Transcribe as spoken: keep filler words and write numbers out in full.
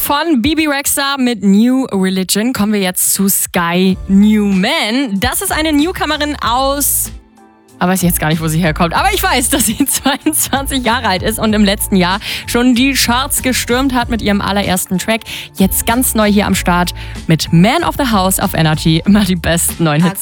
Von Bibi Rexha mit New Religion kommen wir jetzt zu Sky Newman. Das ist eine Newcomerin aus... Aber weiß ich jetzt gar nicht, wo sie herkommt. Aber ich weiß, dass sie zweiundzwanzig Jahre alt ist und im letzten Jahr schon die Charts gestürmt hat mit ihrem allerersten Track. Jetzt ganz neu hier am Start mit Man of the House auf Energy. Immer die besten neuen Hits.